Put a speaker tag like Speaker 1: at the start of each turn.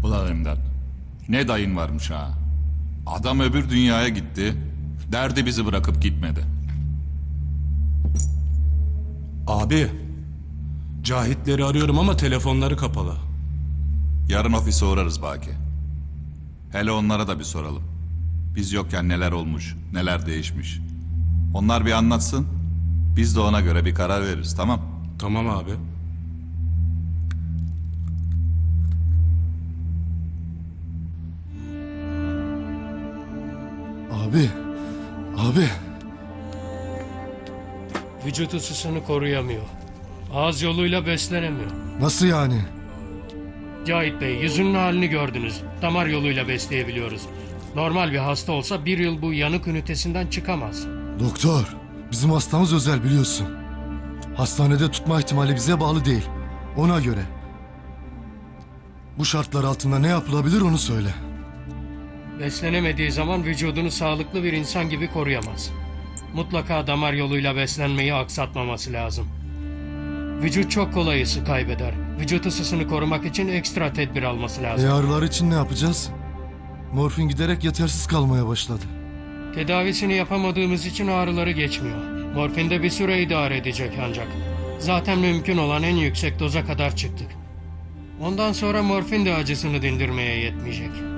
Speaker 1: Ulan İmdat, ne dayın varmış ha. Adam öbür dünyaya gitti, derdi bizi bırakıp gitmedi.
Speaker 2: Abi, Cahitleri arıyorum ama telefonları kapalı.
Speaker 1: Yarın ofise uğrarız Baki. Hele onlara da bir soralım. Biz yokken neler olmuş, neler değişmiş. Onlar bir anlatsın, biz de ona göre bir karar veririz, tamam?
Speaker 2: Tamam abi.
Speaker 3: Abi.
Speaker 4: Vücut ısısını koruyamıyor. Ağız yoluyla beslenemiyor.
Speaker 3: Nasıl yani?
Speaker 4: Cahit Bey, yüzünün halini gördünüz. Damar yoluyla besleyebiliyoruz. Normal bir hasta olsa bir yıl bu yanık ünitesinden çıkamaz.
Speaker 3: Doktor, bizim hastamız özel biliyorsun. Hastanede tutma ihtimali bize bağlı değil. Ona göre. Bu şartlar altında ne yapılabilir onu söyle.
Speaker 4: Beslenemediği zaman vücudunu sağlıklı bir insan gibi koruyamaz. Mutlaka damar yoluyla beslenmeyi aksatmaması lazım. Vücut çok kolay ısı kaybeder. Vücut ısısını korumak için ekstra tedbir alması lazım.
Speaker 3: Ağrılar için ne yapacağız? Morfin giderek yetersiz kalmaya başladı.
Speaker 4: Tedavisini yapamadığımız için ağrıları geçmiyor. Morfin de bir süre idare edecek ancak. Zaten mümkün olan en yüksek doza kadar çıktık. Ondan sonra morfin de acısını dindirmeye yetmeyecek.